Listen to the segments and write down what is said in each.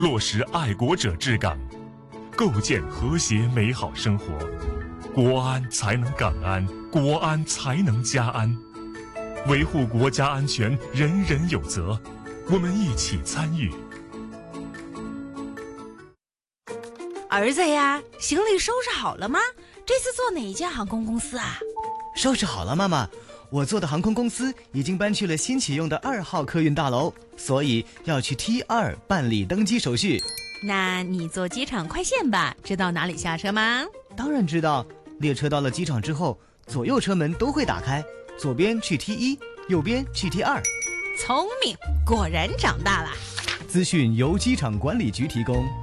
落实爱国者治港，构建和谐美好生活。国安才能港安，国安才能家安。维护国家安全，人人有责，我们一起参与。 儿子呀，行李收拾好了吗？这次坐哪一家航空公司啊？ 收拾好了，妈妈。我坐的航空公司已经搬去了新启用的2号客运大楼，所以要去 T2 办理登机手续。 那你坐机场快线吧，知道哪里下车吗？ 当然知道，列车到了机场之后，左右车门都会打开，左边去 T1，右边去 T2。 聪明，果然长大了。 资讯由機場管理局提供。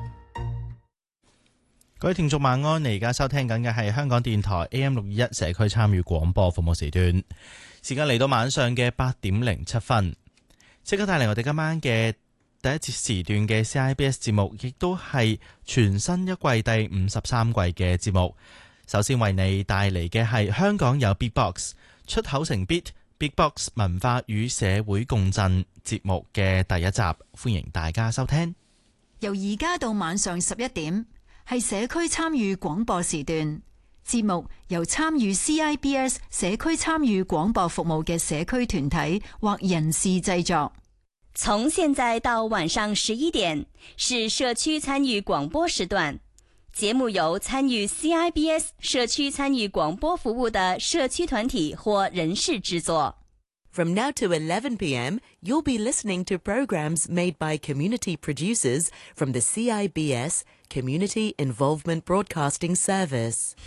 各位聽眾晚安，你而家收聽緊嘅係香港電台 AM621 社區參與廣播服務時段，時間嚟到晚上嘅8點07分，即刻帶嚟我哋今晚嘅第一節時段嘅 CIBS 節目，亦都係全新一季第53季嘅節目。首先為你帶嚟嘅係香港有 Beatbox 出口成 Beatbox 文化與社會共振節目嘅第一集，歡迎大家收聽。 由而家到晚上11點。係社區參與廣播時段，節目由參與 CIBS 社區參與廣播服務嘅社區團體或人士製作。 從現在到晚上11點是社區參與廣播時段，節目由參與 CIBS 社區參與廣播服務的社區團體或人士製作。 From now to 11 p.m., you'll be listening to programs made by community producers from the CIBS Community Involvement Broadcasting Service.